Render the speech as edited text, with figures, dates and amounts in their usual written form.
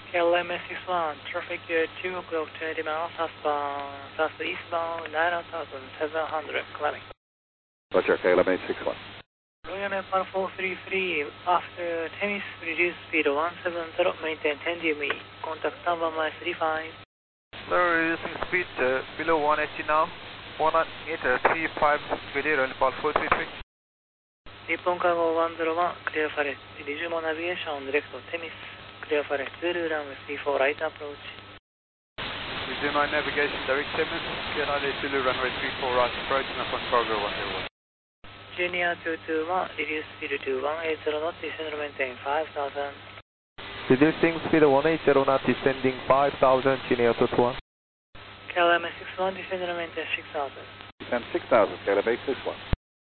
KLM 61, traffic 2 o'clock 20 miles southbound, southeastbound 9,700, climbing. Roger, KLM 861. Royal Nepal 433, after Temis, reduce speed 170, maintain 10 DME, contact number 35. Sir, reducing speed below 180 now, 183.5, Royal Nepal 433. Nippon Cargo 101, clear for it, Rijimo navigation, direct to Temis, clear for it, Zulu runway 34, right approach. Rijimo navigation, direct Temis, clear Zulu runway 34, right approach, Nippon Cargo 101. Junior 221, reduce speed to 180 knots, descend maintain 5,000. Reducing speed 180 knot, descending 5,000, Junior 221. KLM 61, descend maintain 6,000. Descend 6,000, KLM 861.